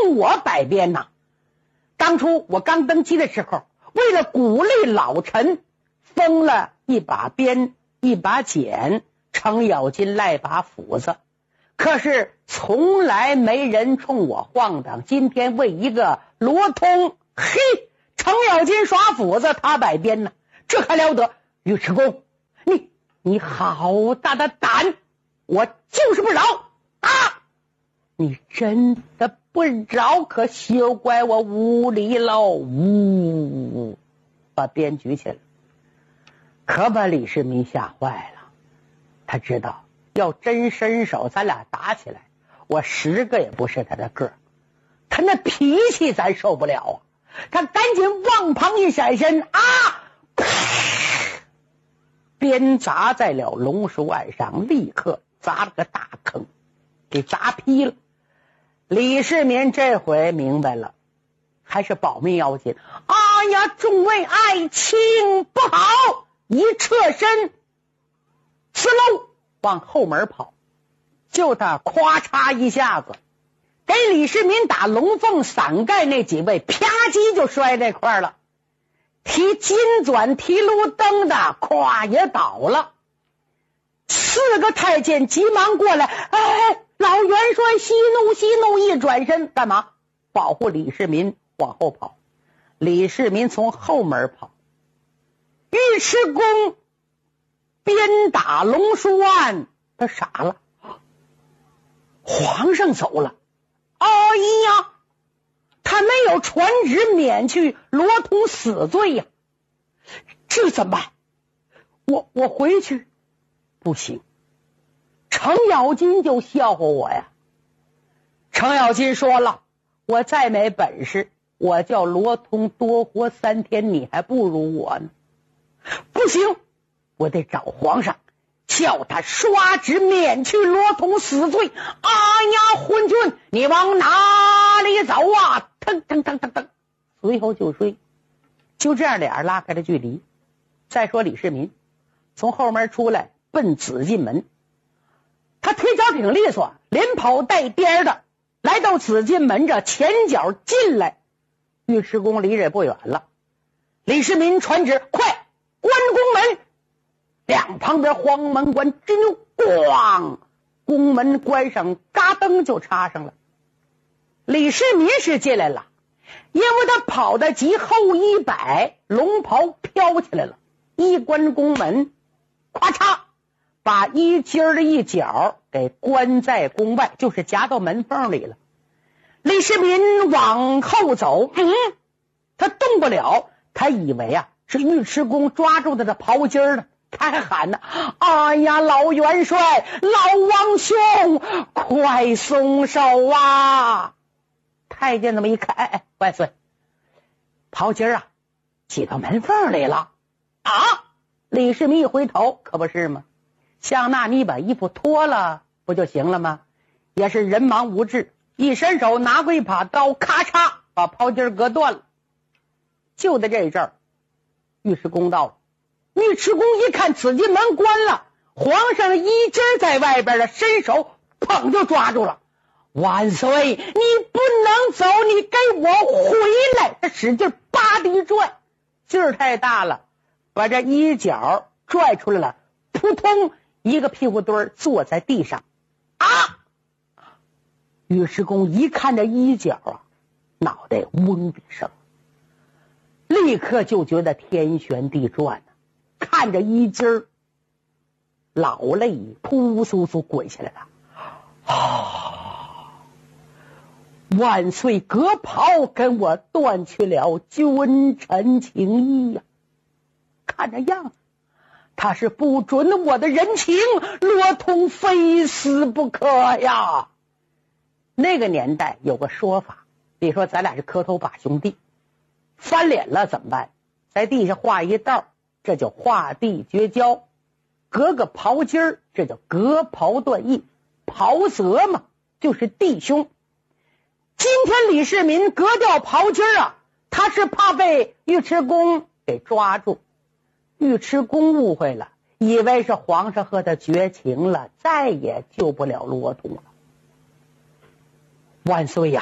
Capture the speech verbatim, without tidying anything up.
冲我摆鞭呐。当初我刚登基的时候，为了鼓励老臣，封了一把鞭一把锏，程咬金赖把斧子，可是从来没人冲我晃荡。今天为一个罗通，嘿，程咬金耍斧子，他摆鞭呢，这还了得！尉迟恭，你你好大的胆，我就是不饶啊！你真的不饶，可休怪我无礼喽！呜，把鞭举起来，可把李世民吓坏了。他知道要真伸手，咱俩打起来，我十个也不是他的个儿。他那脾气咱受不了啊！他赶紧往旁一闪身啊！鞭砸在了龙书案上，立刻砸了个大坑，给砸劈了。李世民这回明白了，还是保命要紧。哎呀，众位爱卿不好！一侧身，呲溜往后门跑，就他咵嚓一下子，给李世民打龙凤伞盖那几位啪叽就摔那块了。提金转提炉灯的咵也倒了。四个太监急忙过来，哎，老元帅息怒息怒！一转身干嘛？保护李世民往后跑。李世民从后门跑。尉迟恭鞭打龙书案，他傻了，皇上走了，哎呀，他没有传旨免去罗通死罪呀，这怎么办？我我回去不行，程咬金就笑话我呀。程咬金说了，我再没本事，我叫罗通多活三天，你还不如我呢。不行，我得找皇上，叫他刷旨免去罗通死罪。哎呀，昏君，你往哪里走啊？腾腾腾腾腾，随后就睡。就这样，俩人拉开了距离。再说李世民从后门出来，奔紫禁门，他腿脚挺利索，连跑带颠的来到紫禁门这前脚进来。尉迟恭离这不远了，李世民传旨，快关宫门。两旁边黄门关真就咣，宫门关上，嘎噔就插上了。李世民是进来了，因为他跑得急，后一摆，龙袍飘起来了，一关宫门，咵嚓，把衣襟的一角给关在宫外，就是夹到门缝里了。李世民往后走，嗯，他动不了，他以为啊是尉迟恭抓住他的袍襟呢，他还喊呢，哎呀，老元帅，老王兄，快松手啊！太监这么一看，哎哎，万岁，袍襟啊挤到门缝里了啊！李世民一回头，可不是吗？像那你把衣服脱了不就行了吗？也是人忙无志，一伸手拿过一把刀，咔嚓把袍襟割断了。就在这阵儿，尉迟恭到了。尉迟恭一看紫禁门关了，皇上的衣襟在外边了，伸手砰就抓住了。万岁，你不能走，你给我回来！他使劲叭地拽，劲儿太大了，把这衣角拽出来了，扑通一个屁股墩儿坐在地上。啊！尉迟恭一看这衣角啊，脑袋嗡的一声，立刻就觉得天旋地转呢、啊。看着衣襟儿，老泪扑簌簌滚下来了。啊！万岁，革袍跟我断去了君臣情谊呀、啊！看这样子，他是不准我的人情，罗通非死不可呀！那个年代有个说法，比如说咱俩是磕头把兄弟，翻脸了怎么办？在地下画一道，这叫画地绝交；隔个袍襟儿，这叫隔袍断义。袍泽嘛，就是弟兄。今天李世民割掉袍襟儿啊，他是怕被尉迟恭给抓住。尉迟恭误会了，以为是皇上和他绝情了，再也救不了罗通了。万岁呀！